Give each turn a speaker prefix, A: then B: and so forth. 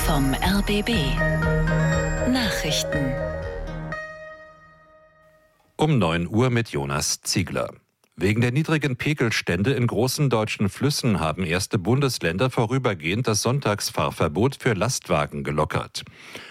A: vom RBB. Nachrichten.
B: Um 9 Uhr mit Jonas Ziegler. Wegen der niedrigen Pegelstände in großen deutschen Flüssen haben erste Bundesländer vorübergehend das Sonntagsfahrverbot für Lastwagen gelockert.